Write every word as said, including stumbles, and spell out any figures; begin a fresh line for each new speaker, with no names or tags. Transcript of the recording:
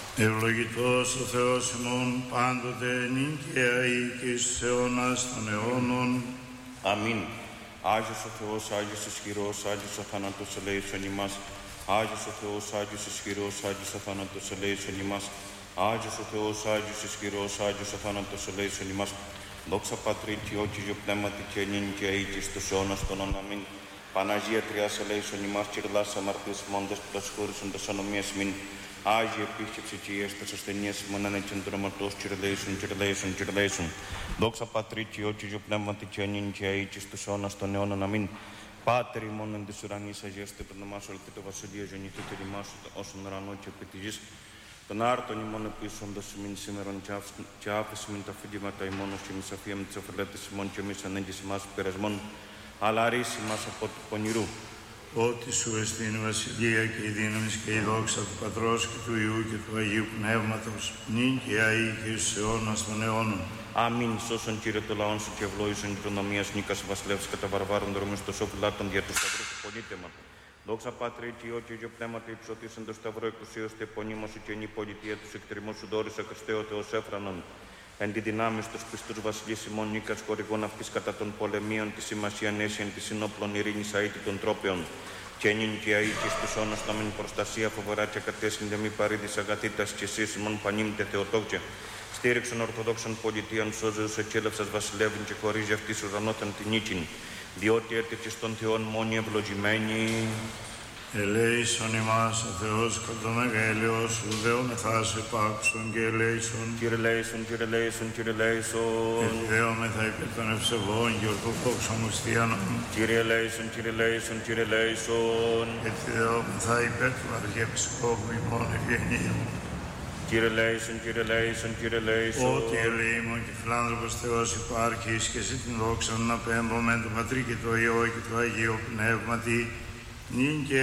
Ευλογητός ο Θεός ημών πάντοτε νίκαια ή και στους αιώνας των αιώνων.
Αμήν. Άγιος ο Θεός, Άγιος ισχυρός, Άγιος ο θάνατος ελέησον ημάς. Άγιος ο Θεός, Άγιος ισχυρός, Άγιος ο θάνατος ελέησον ημάς. Άγιος ο Θεός, Άγιος ισχυρός, Άγιος ο θάνατος ελέησον ημάς. Δόξα Πατρί και Υιό και Υιό Πνεύματι και νυν και αεί και στους αιώνας των αιώνων. Αμήν. Παναγία Τριάς ελέησον ημάς, κυρλάς αμαρτίες μόντες που τα σχόρισον τας ανομίας μην. Άγιε επίσκεψη και η έστας ασθενείας ημών ανέκεν τροματός, κυρλέησον, κυρλέησον, κυρλέησον. Δόξα Πατρί και Υιό και Υιό Πνεύματι και νυν και αεί και στους αιώνας των αιώνων. Αμήν. Πάτερ ημών εν της ουρανής, αγιάστε το όνομά σου, ελπί το βασιλείο γεννηθείτε ημάς όσον ουρανό και επί της γης. Τον άρτον ημών επίσοντος ημίν σήμερον και άφηση ημίν τα φύγηματα ημών και εμείς αφίαμε τις οφελέτες ημών και εμείς ανέγγις ημάς πειρασμών, αλλά ρίση μας από του πονηρού.
Ότι σου εστίν η βασιλεία και η δύναμη και η δόξα του Πατρός και του Υιού και του Αγίου Πνεύματος, νυν και αεί και στους αιώνας των αιώνων.
Αμήν. Σώσον Κύριε το λαόν σου και ευλόγησον και προνομίας νίκας βασιλεύς κατά βαρβάρων δρόμους το σοφυλάτων δια του σταυρού του πολίτεμα. Δόξα Πατρί και Υιό και Υιό Πνεύματι υψωτήσαν το σταυρό εκουσίως τε επωνύμω σου και η πολιτεία τους εκτριμού σου δόρισα Χριστέ ο Θεός έφρανον. Εν τη δυνάμει στους πιστούς βασιλείς ημών νίκας χορηγών αυτής κατά των πολεμίων της σημασίαν έσυεν της συνόπλων ειρήνης αήτη των τρόπεων. Και νυν και αεί και στους αιώνας να μην προστασία φοβερά και κατέσυντε μη παρήδης αγαθήτας και εσείς ημών πανίμτε Θεοτόκια. Στήριξον Ορθοδόξων πολιτείαν σώζεως εκέλευσας βασιλεύειν και χωρίζει αυτής ουρανόταν την νίκην. Διότι έρτηκε στον Θεόν μόνοι ευλογημένοι.
Ελέησον ημάς ο Θεός κατά το μεγαλειός σου, δεόμεθά σε πάκουσον και ελέησον.
Κύριε ελέησον, Κύριε ελέησον, Κύριε ελέησον.
Ευθέομεθα υπέρ των ευσεβών και ορθοδόξων χριστιανών.
Κύριε ελέησον, Κύριε ελέησον, Κύριε ελέησον.
Ευθέομεθα υπέρ του Αρχιεπισκόπου ημών ευγενίου.
Κύριε ελέησον, Κύριε ελέησον, Κύριε ελέησον.
Ότι ελεήμων και φιλάνθρωπος Θεός υπάρχεις και εσύ την δόξα να πέμπω με τον Πατρί και το Υιό και το Αγίο Πνεύματι, νυν και